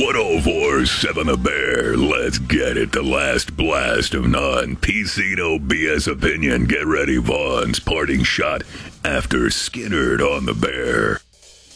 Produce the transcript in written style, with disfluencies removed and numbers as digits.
104.7 The Bear. Let's get it. The last blast of non-PC no BS opinion. Get ready, Vaughn's parting shot after Skinnerd on The Bear.